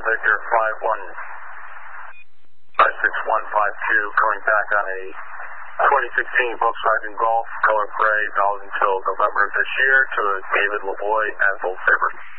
Victor 515152, coming back on a 2016 Volkswagen Golf, color gray, valid until November of this year, to David LaVoy at Old Sabre.